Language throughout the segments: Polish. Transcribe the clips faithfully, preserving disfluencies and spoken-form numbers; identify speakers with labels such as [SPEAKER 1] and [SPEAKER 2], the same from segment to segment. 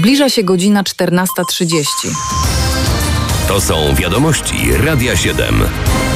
[SPEAKER 1] Zbliża się godzina czternasta trzydzieści.
[SPEAKER 2] To są wiadomości Radia siedem.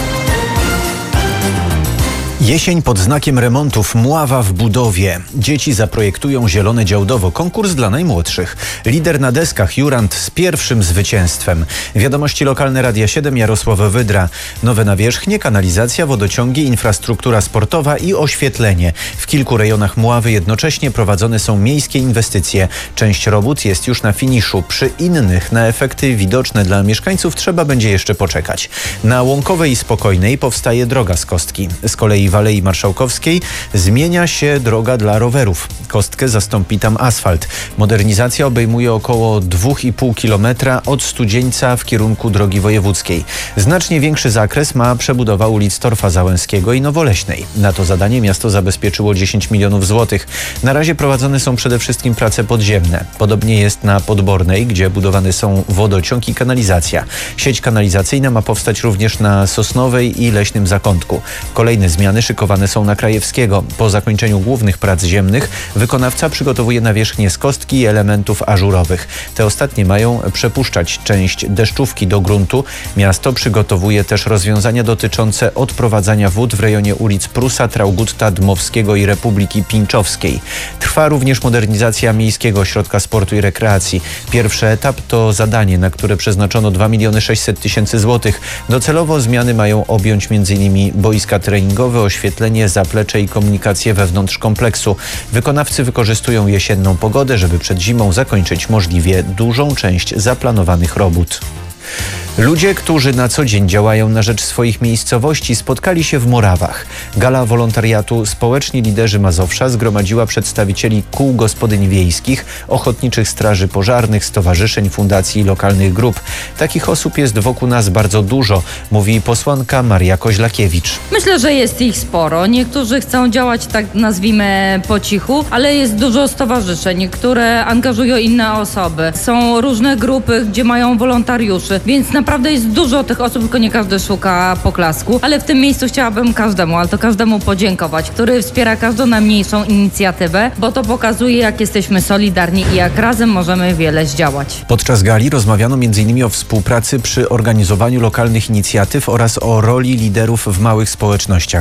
[SPEAKER 3] Jesień pod znakiem remontów, Mława w budowie. Dzieci zaprojektują zielone działdowo. Konkurs dla najmłodszych. Lider na deskach Jurand z pierwszym zwycięstwem. Wiadomości lokalne Radia siedem, Jarosław Wydra. Nowe nawierzchnie, kanalizacja, wodociągi, infrastruktura sportowa i oświetlenie. W kilku rejonach Mławy jednocześnie prowadzone są miejskie inwestycje. Część robót jest już na finiszu. Przy innych na efekty widoczne dla mieszkańców trzeba będzie jeszcze poczekać. Na Łąkowej i Spokojnej powstaje droga z Kostki. Z kolei w Alei Marszałkowskiej zmienia się droga dla rowerów. Kostkę zastąpi tam asfalt. Modernizacja obejmuje około dwa i pół kilometra od Studzieńca w kierunku drogi wojewódzkiej. Znacznie większy zakres ma przebudowa ulic Torfa Załęskiego i Nowoleśnej. Na to zadanie miasto zabezpieczyło dziesięć milionów złotych. Na razie prowadzone są przede wszystkim prace podziemne. Podobnie jest na Podbornej, gdzie budowane są wodociąg i kanalizacja. Sieć kanalizacyjna ma powstać również na Sosnowej i Leśnym Zakątku. Kolejne zmiany szykowane są na Krajewskiego. Po zakończeniu głównych prac ziemnych wykonawca przygotowuje nawierzchnię z kostki i elementów ażurowych. Te ostatnie mają przepuszczać część deszczówki do gruntu. Miasto przygotowuje też rozwiązania dotyczące odprowadzania wód w rejonie ulic Prusa, Traugutta, Dmowskiego i Republiki Pińczowskiej. Trwa również modernizacja Miejskiego Ośrodka Sportu i Rekreacji. Pierwszy etap to zadanie, na które przeznaczono dwa miliony sześćset tysięcy złotych. Docelowo zmiany mają objąć między innymi boiska treningowe, oświetlenie, zaplecze i komunikację wewnątrz kompleksu. Wykonawcy wykorzystują jesienną pogodę, żeby przed zimą zakończyć możliwie dużą część zaplanowanych robót. Ludzie, którzy na co dzień działają na rzecz swoich miejscowości, spotkali się w Morawach. Gala wolontariatu Społeczni Liderzy Mazowsza zgromadziła przedstawicieli kół gospodyń wiejskich, ochotniczych straży pożarnych, stowarzyszeń, fundacji i lokalnych grup. Takich osób jest wokół nas bardzo dużo, mówi posłanka Maria Koźlakiewicz.
[SPEAKER 4] Myślę, że jest ich sporo. Niektórzy chcą działać, tak nazwijmy, po cichu, ale jest dużo stowarzyszeń, które angażują inne osoby. Są różne grupy, gdzie mają wolontariuszy, więc na Naprawdę jest dużo tych osób, tylko nie każdy szuka poklasku, ale w tym miejscu chciałabym każdemu, ale to każdemu podziękować, który wspiera każdą najmniejszą inicjatywę, bo to pokazuje, jak jesteśmy solidarni i jak razem możemy wiele zdziałać.
[SPEAKER 3] Podczas gali rozmawiano między innymi o współpracy przy organizowaniu lokalnych inicjatyw oraz o roli liderów w małych społecznościach.